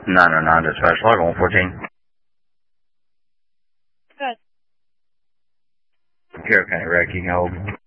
909 dispatch, log on 14. Good. Carroll County Rec, you can hold.